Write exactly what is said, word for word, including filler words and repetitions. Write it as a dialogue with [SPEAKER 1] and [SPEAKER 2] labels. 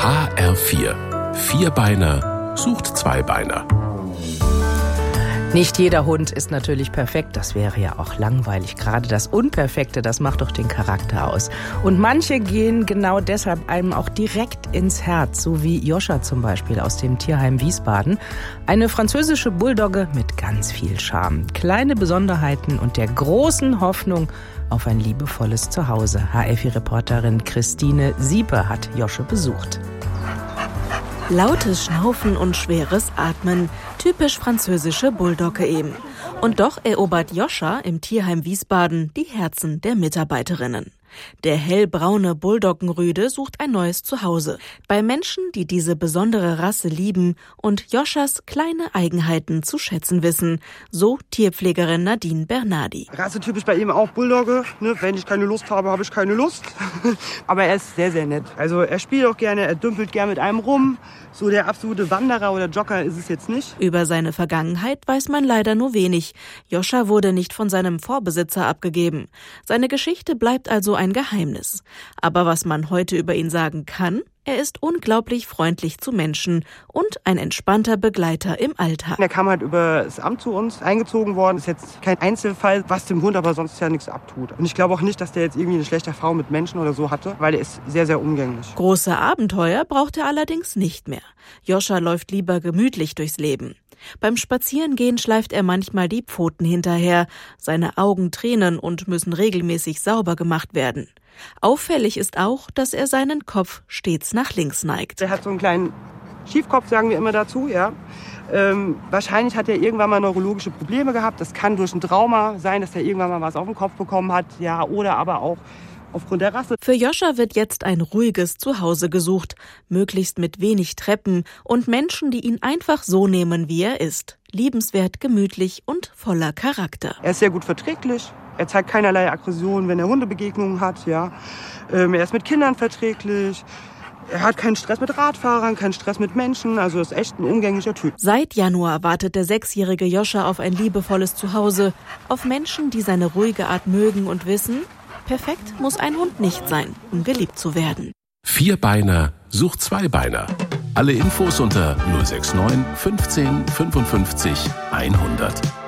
[SPEAKER 1] H R vier. Vierbeiner sucht Zweibeiner.
[SPEAKER 2] Nicht jeder Hund ist natürlich perfekt, das wäre ja auch langweilig. Gerade das Unperfekte, das macht doch den Charakter aus. Und manche gehen genau deshalb einem auch direkt ins Herz, so wie Joscha zum Beispiel aus dem Tierheim Wiesbaden. Eine französische Bulldogge mit ganz viel Charme, kleine Besonderheiten und der großen Hoffnung auf ein liebevolles Zuhause. H R vier-Reporterin Christine Siepe hat Josche besucht.
[SPEAKER 3] Lautes Schnaufen und schweres Atmen, typisch französische Bulldogge eben. Und doch erobert Joscha im Tierheim Wiesbaden die Herzen der Mitarbeiterinnen. Der hellbraune Bulldoggenrüde sucht ein neues Zuhause. Bei Menschen, die diese besondere Rasse lieben und Joschas kleine Eigenheiten zu schätzen wissen. So Tierpflegerin Nadine Bernardi.
[SPEAKER 4] Rassetypisch bei ihm auch Bulldogge. Ne? Wenn ich keine Lust habe, habe ich keine Lust. Aber er ist sehr, sehr nett. Also er spielt auch gerne, er dümpelt gerne mit einem rum. So der absolute Wanderer oder Jogger ist es jetzt nicht.
[SPEAKER 3] Über seine Vergangenheit weiß man leider nur wenig. Joscha wurde nicht von seinem Vorbesitzer abgegeben. Seine Geschichte bleibt also ein Geheimnis. Aber was man heute über ihn sagen kann, er ist unglaublich freundlich zu Menschen und ein entspannter Begleiter im Alltag.
[SPEAKER 4] Er kam halt über das Amt zu uns eingezogen worden. Ist jetzt kein Einzelfall, was dem Hund aber sonst ja nichts abtut. Und ich glaube auch nicht, dass der jetzt irgendwie eine schlechte Erfahrung mit Menschen oder so hatte, weil er ist sehr, sehr umgänglich.
[SPEAKER 3] Große Abenteuer braucht er allerdings nicht mehr. Joscha läuft lieber gemütlich durchs Leben. Beim Spazierengehen schleift er manchmal die Pfoten hinterher. Seine Augen tränen und müssen regelmäßig sauber gemacht werden. Auffällig ist auch, dass er seinen Kopf stets nach links neigt.
[SPEAKER 4] Er hat so einen kleinen Schiefkopf, sagen wir immer dazu, ja. Ähm, wahrscheinlich hat er irgendwann mal neurologische Probleme gehabt. Das kann durch ein Trauma sein, dass er irgendwann mal was auf den Kopf bekommen hat, ja, oder aber auch aufgrund der Rasse.
[SPEAKER 3] Für Joscha wird jetzt ein ruhiges Zuhause gesucht, möglichst mit wenig Treppen und Menschen, die ihn einfach so nehmen, wie er ist. Liebenswert, gemütlich und voller Charakter.
[SPEAKER 4] Er ist sehr gut verträglich. Er zeigt keinerlei Aggression, wenn er Hundebegegnungen hat. Ja. Ähm, er ist mit Kindern verträglich. Er hat keinen Stress mit Radfahrern, keinen Stress mit Menschen. Also ist echt ein umgänglicher Typ.
[SPEAKER 3] Seit Januar wartet der sechsjährige Joscha auf ein liebevolles Zuhause. Auf Menschen, die seine ruhige Art mögen und wissen, perfekt muss ein Hund nicht sein, um geliebt zu werden.
[SPEAKER 1] Vierbeiner sucht Zweibeiner. Alle Infos unter null sechs neun fünfzehn fünfundfünfzig hundert.